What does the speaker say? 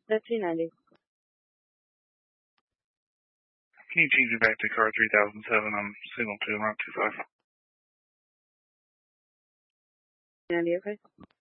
That's 290. Can you change it back to car 3007? I'm signal 2, route 25. 290, okay.